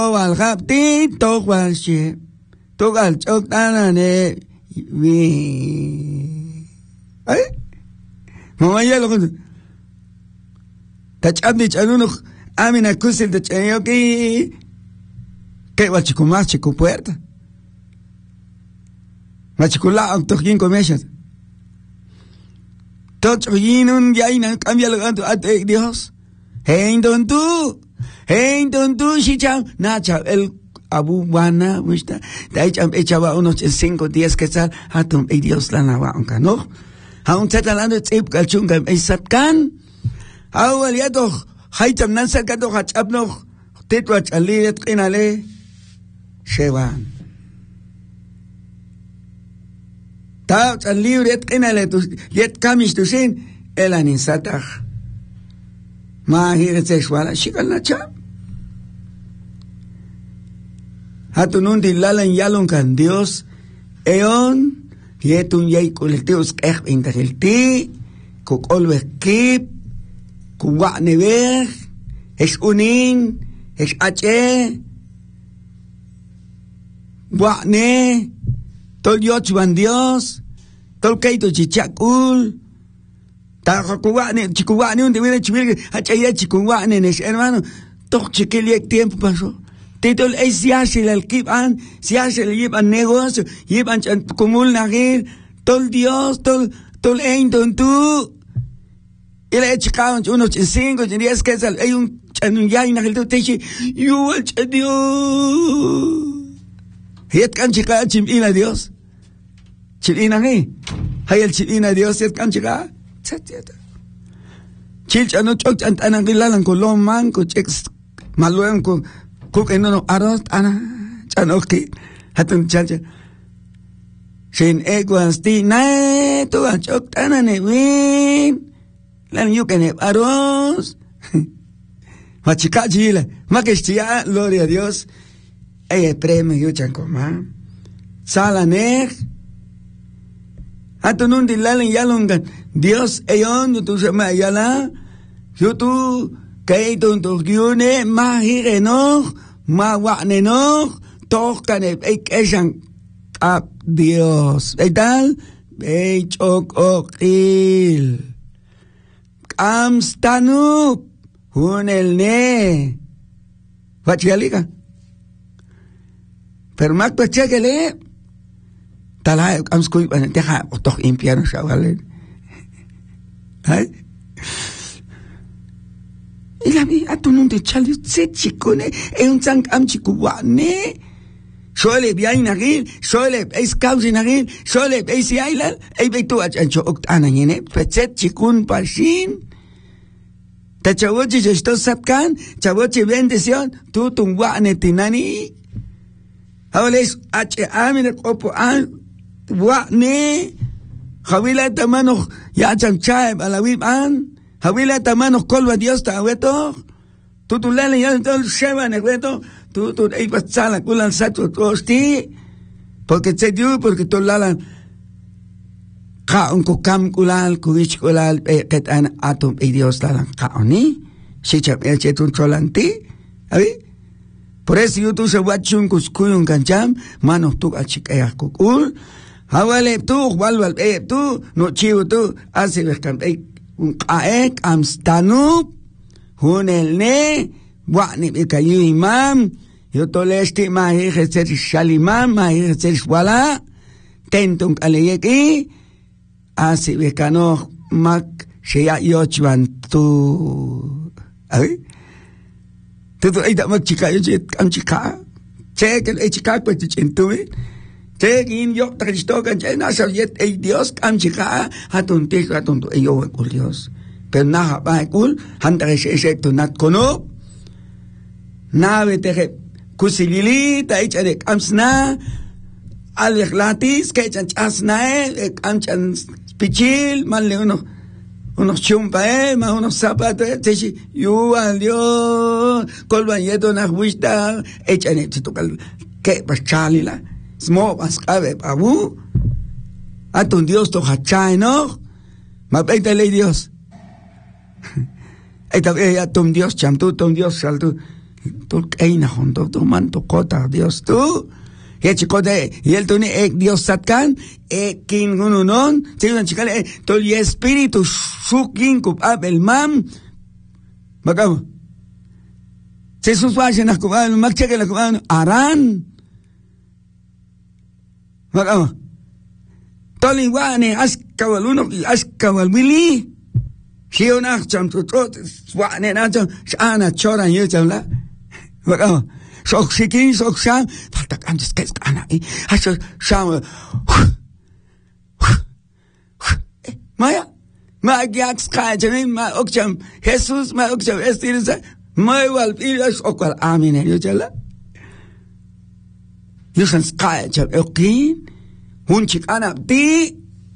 al hapti tokwal she tokal chokana ne vi ay mamaya lo tachadni chanuno amina kusil de chayo que wachikumach chiku puerta machikula octojín comechas tochoyinun yaina cambia lo ganto ate Dios hein don tú shicham nacha el abu wana wista daicham echaba unos 5 días que sal hatum e Dios la nawa onka no haun tatalando tsip kalchunga e satkan awal ya doch haitam nan sat kato hachab no tetwach aliet qinale shewan ta aliet qinale tu yet kamish tu sin elanin satach ma hiretsesh wala shikal nacha hatunun dilalan yalon kan Dios eon yetun yay kolektivos keh interelti kokol kip kuwa never es unin es ache wa ne tol yochwan Dios tol kaito chichakul ta kuwa ne chikuwa ne un debe chivir ache chikuwa ne hermano toch chiquiliek tiempo pasó Titol es siashel el kiban, siashel yiban negocio, yiban kumul nagir, tol Dios, tol ein don tú. Y le echaban unos 5, 10 que hay un yay nagil tu techi, yo el Dios. Yet kan chica chimina Dios. Chilina ni. Hay el chilina Dios yet kan chica. Chil chano chok anangilalan ko lomang ko cheks maluen ko kuk eno arroz ana chanoki hatun chacha sin eguas ti na tu achok ana ne win lan yu kene arroz machika chile makestia gloria a Dios premio yu chankoma salanek hatun un dilalan yalungan Dios eyon tu sema yala yu tu kay tuntuk yune mahire no mawane no tokane ekeshan ab Dios etal bechok okil amstanu hunel ne vachaliga pero mak pachekele talay amskui deja otok impiano shawale hay y la vi a tu nombre chali se chicone e un sang am chikuane shole biain agil shole es causin agil shole es yailal e betu ancho oktana yene pechet chikun pashin ta chawochi esto sapkan chawochi bendición tu tungwane tinani hawles amine opo an wane hawila tamano ya chanchae alawib an Havila tamanos colva Dios ta weto. Tu lele ya tol sheva ne weto. Tu ei pasala kulan sacho tosti. Porque te dio porque tu lalan ka un kokam kulal kuich kulal ket an atom e Dios lalan ka oni. Sicha el chetun cholanti. ¿Abi? Por eso yo tu se wachun kuskuyun kancham manos tu achikaya kukul. Havale tu walwal tu no chivo tu hace verkam un aek amstanu hunel ne wani bikayu imam yo tolesti ma hijetzer shalimam ma hijetzer wala tentung aleyeki asi bekano mak sheya yochwan tu ay tu ida mak chika yo am chika chekel e chika pues chintume Tegin yo Cristo kan na sabiet ay Dios am chika hatun tu ayo kul Dios pero na ba kul handa ese to nat kono na vete kusilili ta echare amsna alglatis que chasna amchan pichil mal le unos chumpa ma unos zapatos techi yo al Dios kol bañeto na wista echane tukal que pachalila Smo baskabe babu atun Dios to hachai no ma peita ley Dios eta atun Dios chamtu ton Dios saltu Tú eina junto tu manto kota Dios tú. Y chicote y el tuni Dios satkan kin gununon tiran chikale tol y espíritu shukin kup el mam. Bagam. Jesus vayan a kuban magcheque la kuban aran. Bagam. Toli wane askawal uno askawal wili. Shionach cham tutrot wane na cham ana chora yo chamla. Bagam. Sok sikin sok sham faltak am des kes ana haso sham Maya ma gaks khajen ma okcham Jesus ma okcham estirsa ma wal pilas okal amin yo chala yo san khajen okin un chikana ti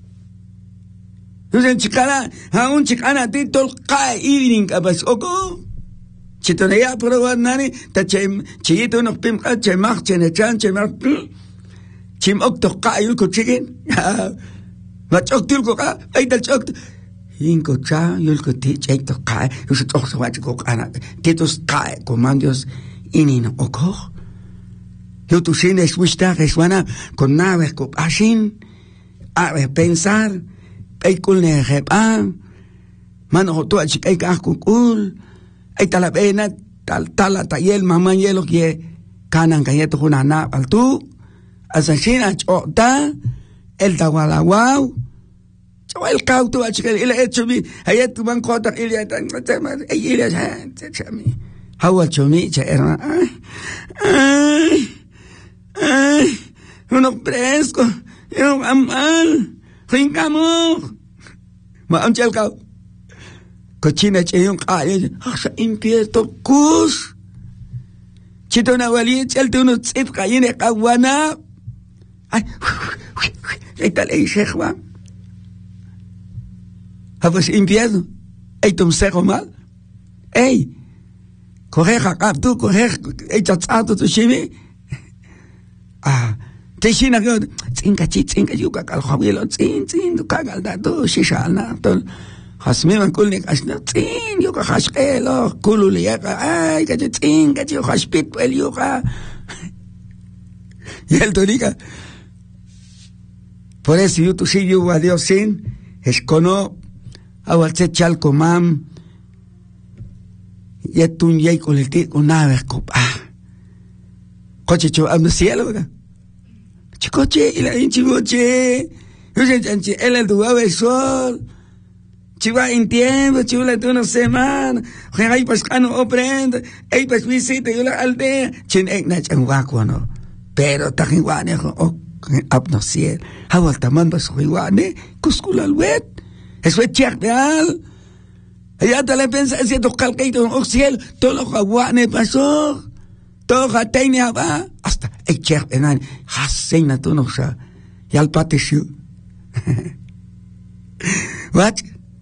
yo san chikana ha un chikana ti tol khai evening abas oko Chitoneya probar nani ta chem chito no pim ka chemach chenechan chemach chim okto ka yul ko chicken ma choktil ko ka ay dal chok hinko cha yul ko ti chek to ka yus to so wat ko ana titos ka comandos inino oko yo tu shine swista reswana con nave ko ashin a pensar ay kul ne repa mano to chik ay ka kul ay talapena tala tayel mamá yelo que canan cayeto junana altu asashina chota el tawalawau el cauto achkel el hecho mi ayet man kota el tan el chami hawa chomi chera uno fresco yo amal rincamo ma anchel cau Cochina chayong kaya, sa impieto kus. Chito na wali, chalte uno tsip kaya ni kawana. Ay talay shekwa. Habas impieto, ay tumseko mal. Ay, correja kaptu, correja, ay chatsato tu shimi. Tishina ko, tsinka yuka kalhawilo, tsin, tu kagal dato, shishana, tol. Hasmi man kulnik asna tin yo ka haskelo kululiya ka ay ka tin ka yo haspit el yo ka y el tonica por eso yo tu si yo a Dios sin es cono awal se chalco mam y tun yai coleti una ko coche cho am cielo ga chicoche y la chicoche yo se el duave sol Chiva en tiempo, chula de una semana, hay pascano oprenda, hay pas visita yo la aldea, chin ekna changuacuano, pero tajiguane o abnociel, hawal taman bas huiguane, cuscula al wet, es wet chiardeal, allá te le pensa haciendo calcaito o cielo, todo lo jaguane pasó, todo jateine haba, hasta el chiardeal, hasena tu no sa, y al patishu. What?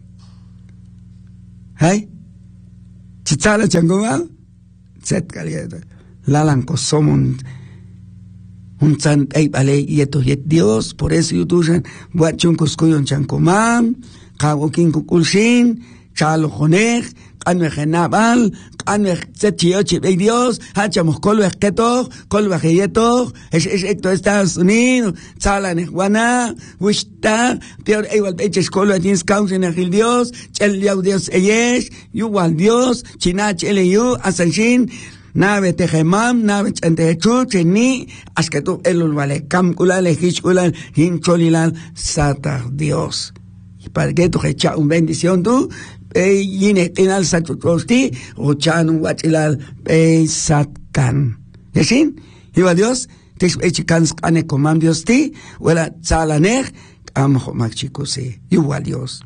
Hay chichala changoma set caliente lalan ko somon un san ay bale yeto yet Dios por eso yutujan buachun kuskuyon chankomam kawokin kukulshin chalo jonej kanwe genabal kanwe setiochi de Dios hachamos kolwe keto kolwe yeto es esto Estados Unidos chala nejuana wishta peor igual peches kolwe tins causa en el Dios chel Dios ellos igual Dios chinach yu asanshin nave tejemam nave chantechu cheni asketu elul vale kamkula lejishkula hincholilal sata Dios y para que tu hecha un bendición tú yine tinal sachutrosti o chanun wachilal satkan yasin iba Dios tes echikans kane komam Dios ti wala tsalaneh amho makchikusi igual Dios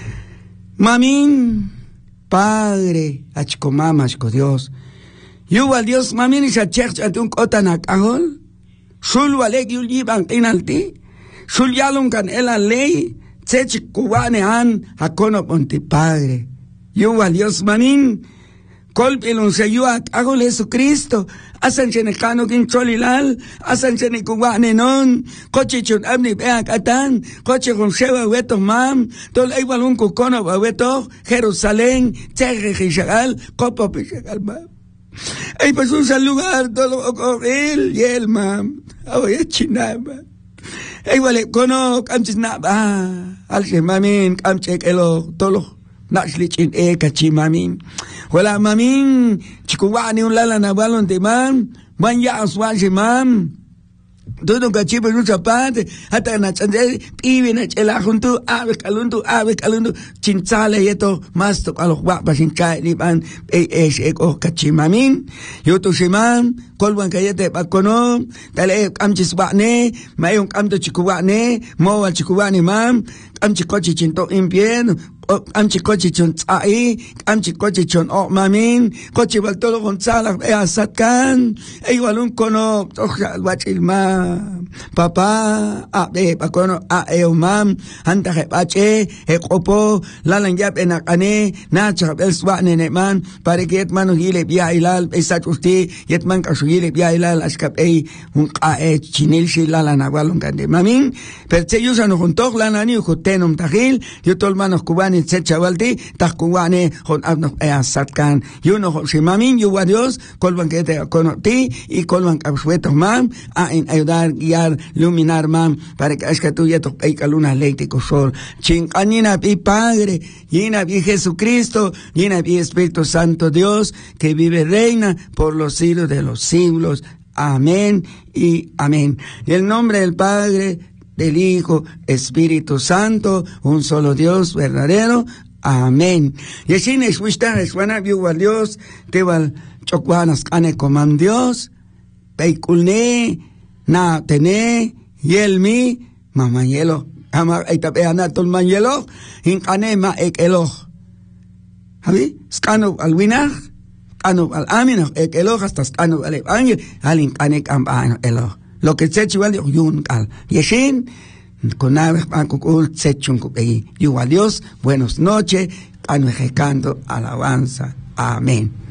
mamin padre achkomam achko Dios igual Dios mamin isha chech atun kotanak ahol sul walek yuliban tinalti sul yalun kan ela ley Tsechi kubane han hakono ponti padre. Yo a Dios manin. Kolpilun se yo hago Jesucristo. Asan chene kano kin cholilal. Asan chene kubane non. Koche chun abni bea katan. Koche con sheba weto mam. Tol igual un kukono weto. Jerusalén. Tseje hishagal. Kopo pishagal mam. Ay, pasamos al lugar, todo con él y él, mam. Voy a chinaba. Ay, vale, cono, camchis naba. Alche, mamin, camche, elo, tolo. Nachlich in kachi, mamin. Wala, mamin, chikuwani un lala na balon de mam. Man ya aswaje, mam. Todo kachi, pues un zapate. Hasta na chande, pibe na chela junto, ave calundu, chinchale y esto, más to a los guapas sin caer, ni van, eko kachi, mamin. Yo to shimam. Kolwan kayete pakono tale amchis wane mayong amto chikuwane mo al chikuwane mam amchikochi chinto impien amchikochi chon tsai amchikochi chon o mamin kochi baltolo gonzala asatkan igualun kono toja wachilma papa pakono mam hanta bache ekopo lalan yap enakane nacha bel swane ne man para que etmano hile bia ilal esat usti yetman Yile biaila las capei un chinil shila nagualun gande mamin perche yusa no junto la nani utenom tagil yo tol manos cubani se chavalti tas cubane con abno asatkan yo no si mamin yo Dios colban que te conoti y colban absuetos mam a en ayudar guiar iluminar mam para que es que tú ya to pei caluna leite cosor chincanina pi padre llena bi Jesucristo llena bi Espíritu Santo Dios que vive reina por los siglos de los siglos. Amén y amén. Y el nombre del Padre, del Hijo, Espíritu Santo, un solo Dios verdadero. Amén. Y así nos gusta, es buena, viu al Dios, te val chokwanas kane coman Dios, peikulne, na tene, yelmi, mamayelo, ama itapeana tol mayelo, hinkane ma ekelo. ¿Habi? Skano alwinach. Ano al amino elo hasta ano al ángel alin anek am elo lo que se chival yun al yeshin con nave con se chun ko yu a Dios buenas noches anujecando alabanza amén.